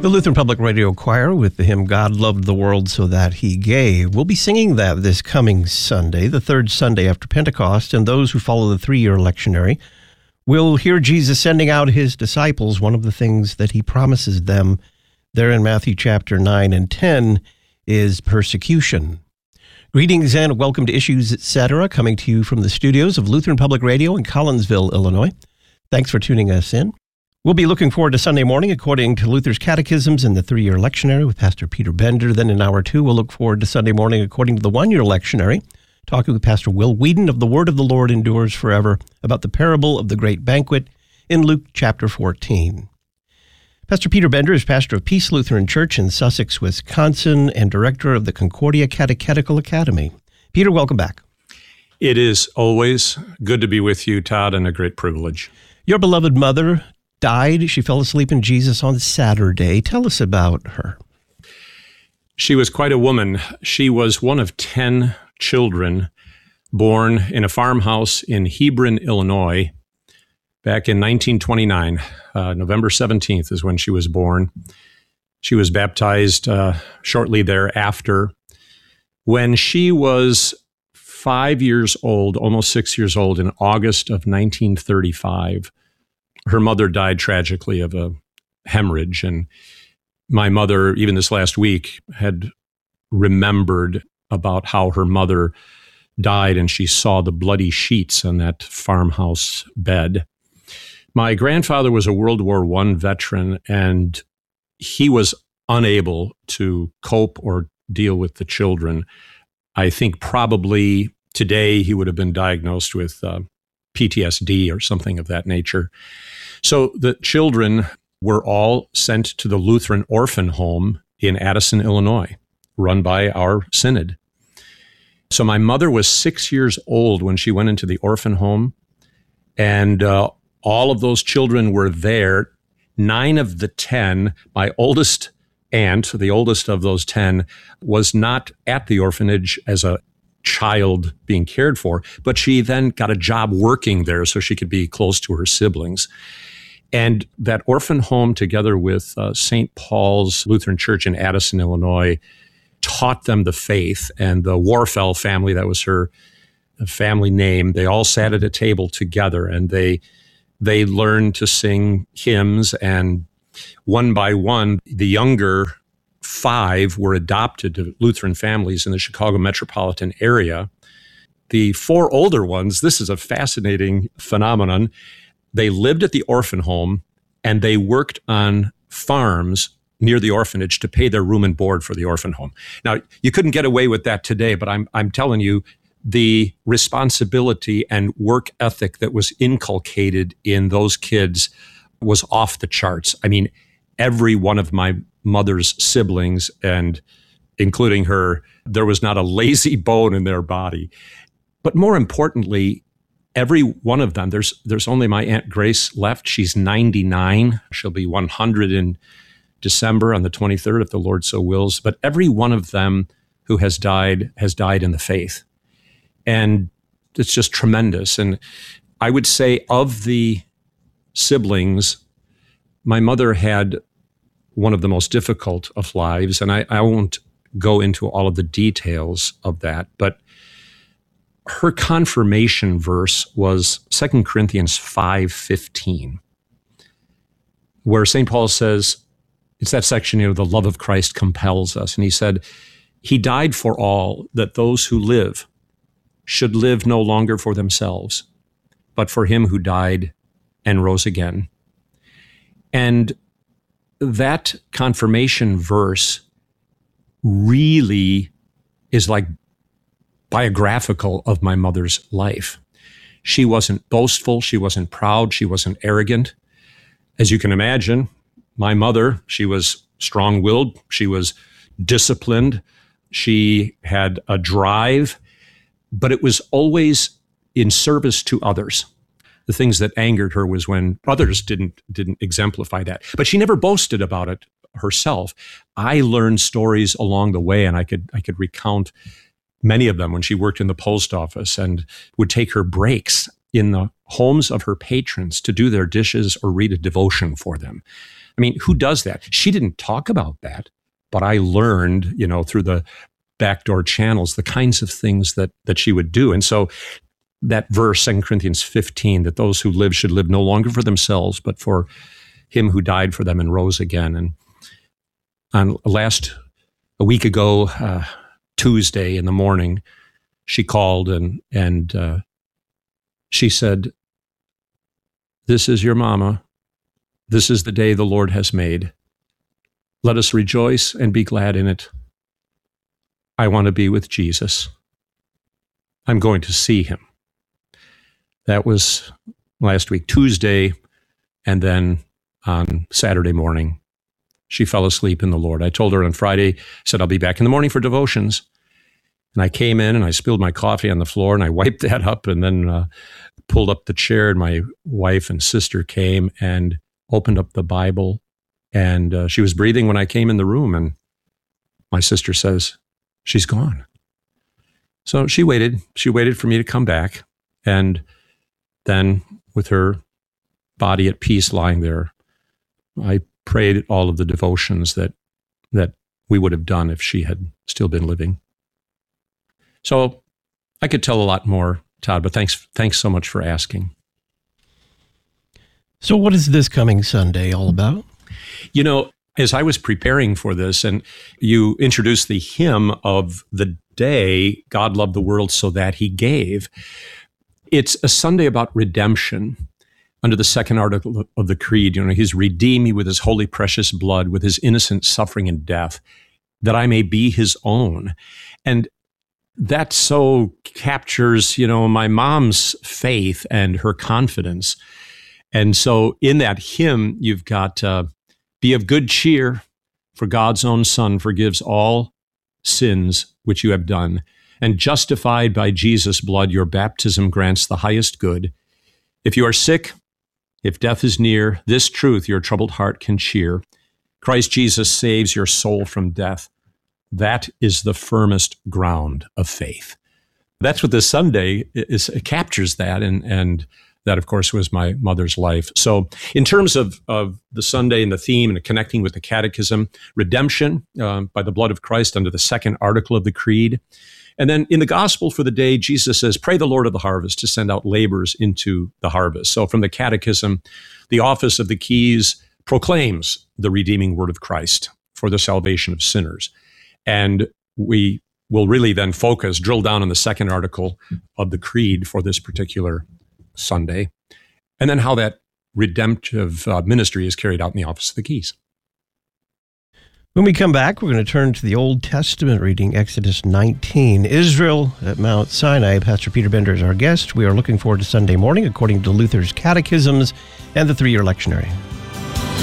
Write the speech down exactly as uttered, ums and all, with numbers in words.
The Lutheran Public Radio Choir with the hymn God Loved the World So That He Gave. We'll be singing that this coming Sunday, the third Sunday after Pentecost, and those who follow the three-year lectionary will hear Jesus sending out his disciples. One of the things that he promises them there in Matthew chapter nine and ten is persecution. Greetings and welcome to Issues, et cetera, coming to you from the studios of Lutheran Public Radio in Collinsville, Illinois. Thanks for tuning us in. We'll be looking forward to Sunday morning according to Luther's Catechisms and the three-year lectionary with Pastor Peter Bender. Then in hour two, we'll look forward to Sunday morning according to the one-year lectionary, talking with Pastor Will Whedon of The Word of the Lord Endures Forever about the parable of the great banquet in Luke chapter fourteen. Pastor Peter Bender is pastor of Peace Lutheran Church in Sussex, Wisconsin, and director of the Concordia Catechetical Academy. Peter, welcome back. It is always good to be with you, Todd, and a great privilege. Your beloved mother died. She fell asleep in Jesus on Saturday. Tell us about her. She was quite a woman. She was one of ten children born in a farmhouse in Hebron, Illinois, back in nineteen twenty-nine. Uh, November seventeenth is when she was born. She was baptized uh, shortly thereafter. When she was five years old, almost six years old, in August of nineteen thirty-five, her mother died tragically of a hemorrhage. And my mother, even this last week, had remembered about how her mother died, and she saw the bloody sheets on that farmhouse bed. My grandfather was a World War One veteran, and he was unable to cope or deal with the children. I think probably today he would have been diagnosed with uh, P T S D or something of that nature. So the children were all sent to the Lutheran Orphan Home in Addison, Illinois, run by our synod. So my mother was six years old when she went into the orphan home, and uh, all of those children were there. Nine of the ten, my oldest aunt, the oldest of those ten, was not at the orphanage as a child being cared for, but she then got a job working there so she could be close to her siblings. And that orphan home, together with uh, Saint Paul's Lutheran Church in Addison, Illinois, taught them the faith. And the Warfel family, that was her family name, they all sat at a table together, and they they learned to sing hymns. And one by one, the younger five were adopted to Lutheran families in the Chicago metropolitan area. The four older ones, this is a fascinating phenomenon. They lived at the orphan home, and they worked on farms near the orphanage to pay their room and board for the orphan home. Now, you couldn't get away with that today, but I'm I'm telling you, the responsibility and work ethic that was inculcated in those kids was off the charts. I mean, every one of my mother's siblings, and including her, there was not a lazy bone in their body. But more importantly, every one of them, there's there's only my Aunt Grace left. She's ninety-nine. She'll be one hundred in December on the twenty-third, if the Lord so wills. But every one of them who has died has died in the faith. And it's just tremendous. And I would say of the siblings, my mother had one of the most difficult of lives, and I, I won't go into all of the details of that, but her confirmation verse was Second Corinthians five fifteen, where Saint Paul says, it's that section, you know, the love of Christ compels us. And he said, he died for all, that those who live should live no longer for themselves, but for him who died and rose again. And that confirmation verse really is like biographical of my mother's life. She wasn't boastful. She wasn't proud. She wasn't arrogant. As you can imagine, my mother, she was strong-willed. She was disciplined. She had a drive, but it was always in service to others. The things that angered her was when others didn't didn't exemplify that. But she never boasted about it herself. I learned stories along the way, and I could I could recount many of them when she worked in the post office and would take her breaks in the homes of her patrons to do their dishes or read a devotion for them. I mean, who does that? She didn't talk about that, but I learned, you know, through the backdoor channels, the kinds of things that that she would do. And so that verse, Second Corinthians fifteen, that those who live should live no longer for themselves, but for him who died for them and rose again. And on last, a week ago, uh, Tuesday in the morning, she called and, and uh, she said, "This is your mama. This is the day the Lord has made. Let us rejoice and be glad in it. I want to be with Jesus. I'm going to see him." That was last week, Tuesday, and then on Saturday morning, she fell asleep in the Lord. I told her on Friday, said, "I'll be back in the morning for devotions." And I came in and I spilled my coffee on the floor and I wiped that up and then uh, pulled up the chair, and my wife and sister came and opened up the Bible, and uh, she was breathing when I came in the room, and my sister says, "She's gone." So she waited. She waited for me to come back, and then with her body at peace lying there, I prayed all of the devotions that that we would have done if she had still been living. So I could tell a lot more, Todd, but thanks thanks so much for asking. So what is this coming Sunday all about? You know, as I was preparing for this, and you introduced the hymn of the day, God Loved the World So That He Gave, it's a Sunday about redemption. Under the second article of the Creed, you know, he's redeemed me with his holy precious blood, with his innocent suffering and death, that I may be his own. And that so captures, you know, my mom's faith and her confidence. And so in that hymn, you've got, uh, "Be of good cheer, for God's own Son forgives all sins which you have done. And justified by Jesus' blood, your baptism grants the highest good. If you are sick, if death is near, this truth your troubled heart can cheer. Christ Jesus saves your soul from death. That is the firmest ground of faith." That's what this Sunday is. It captures that, and and that, of course, was my mother's life. So in terms of, of the Sunday and the theme and connecting with the Catechism, redemption uh, by the blood of Christ under the second article of the Creed. And then in the Gospel for the day, Jesus says, "Pray the Lord of the harvest to send out laborers into the harvest." So from the Catechism, the office of the keys proclaims the redeeming word of Christ for the salvation of sinners. And we will really then focus, drill down on the second article of the Creed for this particular Sunday, and then how that redemptive uh, ministry is carried out in the office of the keys. When we come back, we're going to turn to the Old Testament reading, Exodus nineteen, Israel at Mount Sinai. Pastor Peter Bender is our guest. We are looking forward to Sunday morning according to Luther's Catechisms and the three-year lectionary.